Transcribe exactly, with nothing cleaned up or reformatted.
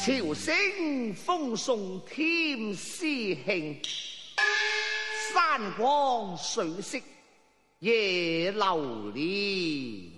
朝圣风送天师庆，山光水色夜流连。